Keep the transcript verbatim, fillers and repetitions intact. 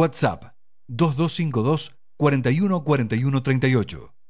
WhatsApp dos dos cinco dos, cuatro uno cuatro uno tres ocho.